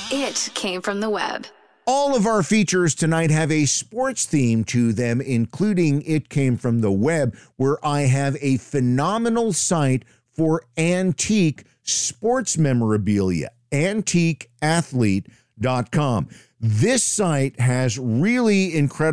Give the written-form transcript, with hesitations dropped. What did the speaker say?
It came from the web. All of our features tonight have a sports theme to them, including It Came From the Web, where I have a phenomenal site for antique sports memorabilia, antiqueathlete.com. This site has really incredible